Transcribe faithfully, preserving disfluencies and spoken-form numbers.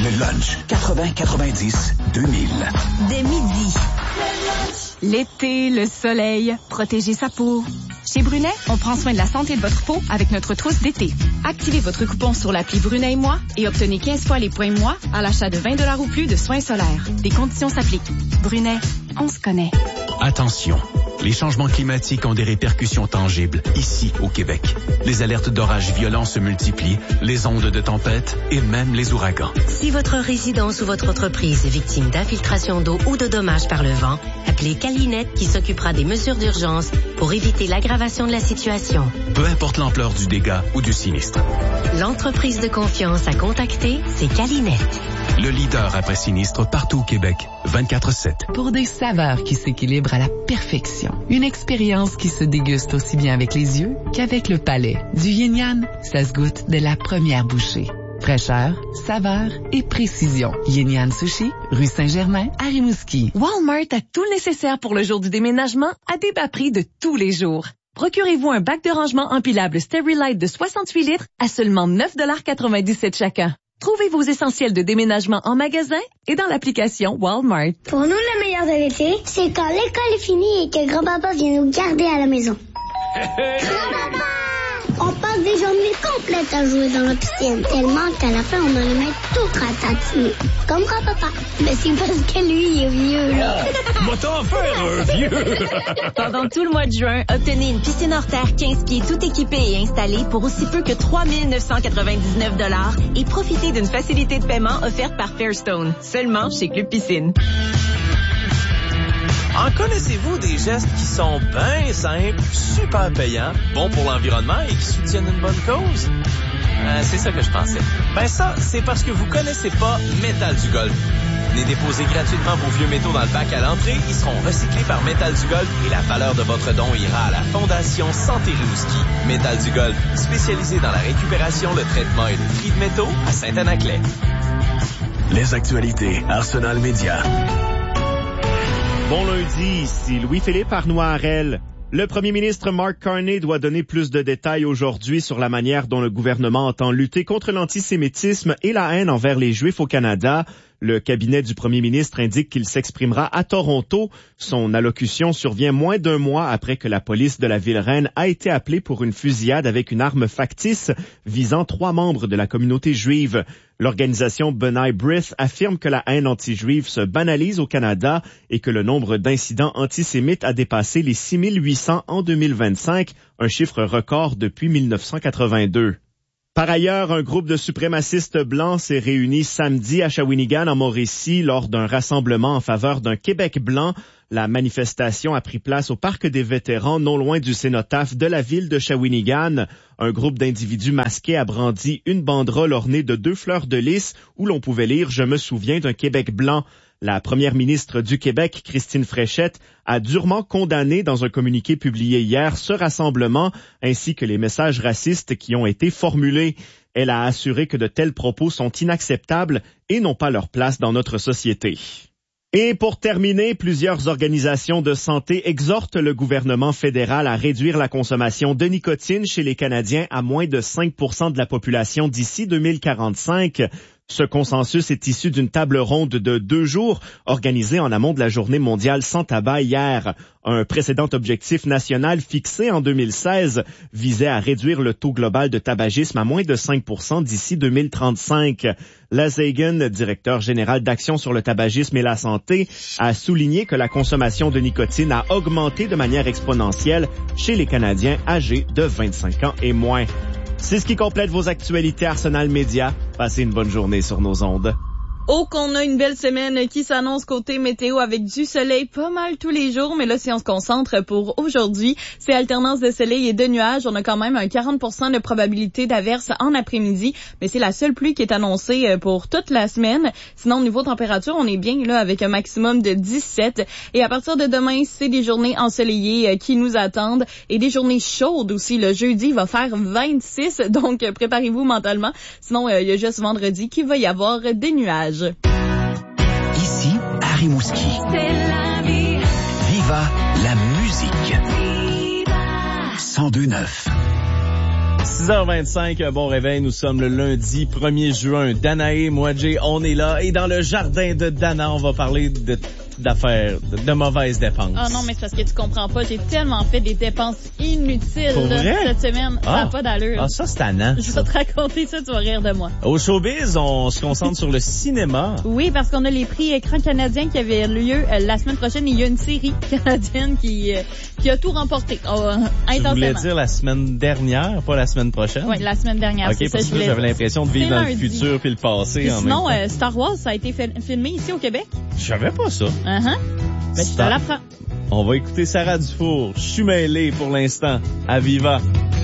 Le lunch quatre-vingts quatre-vingt-dix deux mille. Dès midi. L'été, le soleil, protéger sa peau. Chez Brunet, on prend soin de la santé de votre peau avec notre trousse d'été. Activez votre coupon sur l'appli Brunet et moi et obtenez quinze fois les points moi à l'achat de vingt dollars ou plus de soins solaires. Des conditions s'appliquent. Brunet, on se connaît. Attention, les changements climatiques ont des répercussions tangibles ici au Québec. Les alertes d'orages violents se multiplient, les ondes de tempête et même les ouragans. Si votre résidence ou votre entreprise est victime d'infiltration d'eau ou de dommages par le vent, appelez Calinette qui s'occupera des mesures d'urgence pour éviter l'aggravation de la situation. Peu importe l'ampleur du dégât ou du sinistre. L'entreprise de confiance à contacter, c'est Calinette. Le leader après sinistre partout au Québec, vingt-quatre sept. Pour des saveurs qui s'équilibrent à la perfection. Une expérience qui se déguste aussi bien avec les yeux qu'avec le palais. Du yin yang, ça se goûte dès la première bouchée. Fraîcheur, saveur et précision. Yin Yang Sushi, rue Saint-Germain, à Rimouski. Walmart a tout le nécessaire pour le jour du déménagement à des bas prix de tous les jours. Procurez-vous un bac de rangement empilable Sterilite de soixante-huit litres à seulement neuf dollars quatre-vingt-dix-sept chacun. Trouvez vos essentiels de déménagement en magasin et dans l'application Walmart. Pour nous, le meilleur de l'été, c'est quand l'école est finie et que grand-papa vient nous garder à la maison. Grand-papa! On passe des journées complètes à jouer dans la piscine, tellement qu'à la fin, on a les mains toutes ratatinées. Comme grand-papa. Mais c'est parce que lui, il est vieux, là. Moi, t'en faire un vieux! Pendant tout le mois de juin, obtenez une piscine hors terre quinze pieds tout équipée et installée pour aussi peu que trois mille neuf cent quatre-vingt-dix-neuf dollars et profitez d'une facilité de paiement offerte par Fairstone, seulement chez Club Piscine. En connaissez-vous des gestes qui sont bien simples, super payants, bons pour l'environnement et qui soutiennent une bonne cause? Euh, c'est ça que je pensais. Ben ça, c'est parce que vous connaissez pas Métal du Golf. Venez déposer gratuitement vos vieux métaux dans le bac à l'entrée. Ils seront recyclés par Métal du Golf et la valeur de votre don ira à la Fondation Santé Rimouski. Métal du Golf, spécialisé dans la récupération, le traitement et le tri de métaux à Saint-Anaclet. Les actualités Arsenal Média. Bon lundi, ici Louis-Philippe Arnois-Harel. Le premier ministre Mark Carney doit donner plus de détails aujourd'hui sur la manière dont le gouvernement entend lutter contre l'antisémitisme et la haine envers les Juifs au Canada. Le cabinet du premier ministre indique qu'il s'exprimera à Toronto. Son allocution survient moins d'un mois après que la police de la ville-reine a été appelée pour une fusillade avec une arme factice visant trois membres de la communauté juive. L'organisation B'nai B'rith affirme que la haine anti-juive se banalise au Canada et que le nombre d'incidents antisémites a dépassé les six mille huit cents en deux mille vingt-cinq, un chiffre record depuis mille neuf cent quatre-vingt-deux. Par ailleurs, un groupe de suprémacistes blancs s'est réuni samedi à Shawinigan, en Mauricie, lors d'un rassemblement en faveur d'un Québec blanc. La manifestation a pris place au Parc des vétérans, non loin du cénotaphe de la ville de Shawinigan. Un groupe d'individus masqués a brandi une banderole ornée de deux fleurs de lys où l'on pouvait lire « Je me souviens d'un Québec blanc ». La première ministre du Québec, Christine Fréchette, a durement condamné dans un communiqué publié hier ce rassemblement ainsi que les messages racistes qui ont été formulés. Elle a assuré que de tels propos sont inacceptables et n'ont pas leur place dans notre société. Et pour terminer, plusieurs organisations de santé exhortent le gouvernement fédéral à réduire la consommation de nicotine chez les Canadiens à moins de cinq pour cent de la population d'ici deux mille quarante-cinq. Ce consensus est issu d'une table ronde de deux jours organisée en amont de la Journée mondiale sans tabac hier. Un précédent objectif national fixé en deux mille seize visait à réduire le taux global de tabagisme à moins de cinq pour cent d'ici deux mille trente-cinq. Les Hagen, directeur général d'Action sur le tabagisme et la santé, a souligné que la consommation de nicotine a augmenté de manière exponentielle chez les Canadiens âgés de vingt-cinq ans et moins. C'est ce qui complète vos actualités Arsenal Média. Passez une bonne journée sur nos ondes. Oh, qu'on a une belle semaine qui s'annonce côté météo avec du soleil pas mal tous les jours. Mais là, si on se concentre pour aujourd'hui, c'est alternance de soleil et de nuages. On a quand même un quarante pour cent de probabilité d'averse en après-midi. Mais c'est la seule pluie qui est annoncée pour toute la semaine. Sinon, au niveau température, on est bien là avec un maximum de dix-sept. Et à partir de demain, c'est des journées ensoleillées qui nous attendent. Et des journées chaudes aussi. Le jeudi, il va faire vingt-six. Donc, préparez-vous mentalement. Sinon, il y a juste vendredi qu'il va y avoir des nuages. Ici, à Rimouski. C'est la vie. Viva la musique. Viva. cent deux neuf. six heures vingt-cinq, un bon réveil. Nous sommes le lundi premier juin. Danae, moi, Jay, on est là. Et dans le jardin de Dana, on va parler de d'affaires, de, de mauvaises dépenses. Ah oh non, mais c'est parce que tu comprends pas. J'ai tellement fait des dépenses inutiles là, cette semaine. Ça n'a ah. pas d'allure. Ah, ça, c'est tannant. Je vais te raconter ça, tu vas rire de moi. Au showbiz, on se concentre sur le cinéma. Oui, parce qu'on a les prix écran canadiens qui avaient lieu euh, la semaine prochaine. Il y a une série canadienne qui, euh, qui a tout remporté. Euh, tu intensément. voulais dire la semaine dernière, pas la semaine prochaine? Oui, la semaine dernière. OK, c'est parce ça, que je j'avais l'impression de vivre dans lundi. le futur puis le passé puis en sinon, même temps. Euh, Star Wars, ça a été fait, filmé ici au Québec. Je savais pas ça. Uh-huh. Ben, je te l'apprends. On va écouter Sarah Dufour. Je suis mêlé pour l'instant. À Viva.